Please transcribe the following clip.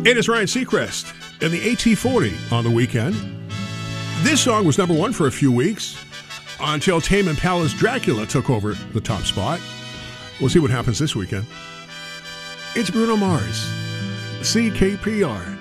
It is Ryan Seacrest and the AT40 on the weekend. This song was number one for a few weeks until Tame Impala's Dracula took over the top spot. We'll see what happens this weekend. It's Bruno Mars, CKPR.